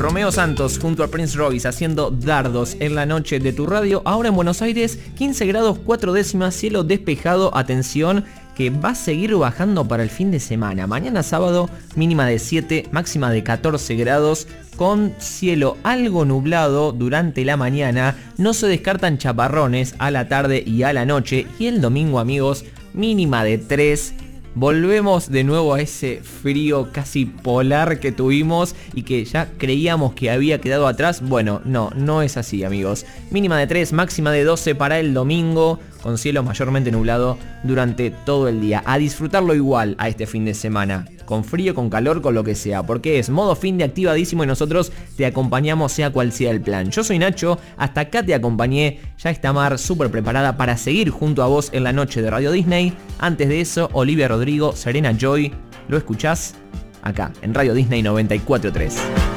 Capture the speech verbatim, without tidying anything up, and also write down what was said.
Romeo Santos junto a Prince Royce haciendo Dardos en la noche de tu radio. Ahora en Buenos Aires, quince grados cuatro décimas, cielo despejado. Atención, que va a seguir bajando para el fin de semana. Mañana sábado, mínima de siete, máxima de catorce grados, con cielo algo nublado durante la mañana. No se descartan chaparrones a la tarde y a la noche. Y el domingo, amigos, mínima de tres. Volvemos de nuevo a ese frío casi polar que tuvimos y que ya creíamos que había quedado atrás. Bueno, no, no es así, amigos. Mínima de tres, máxima de doce para el domingo, con cielo mayormente nublado durante todo el día. A disfrutarlo igual a este fin de semana, con frío, con calor, con lo que sea, porque es modo fin de activadísimo y nosotros te acompañamos sea cual sea el plan. Yo soy Nacho, hasta acá te acompañé. Ya está Mar súper preparada para seguir junto a vos en la noche de Radio Disney. Antes de eso, Olivia Rodrigo, Serena Joy, ¿lo escuchás? Acá, en Radio Disney noventa y cuatro punto tres.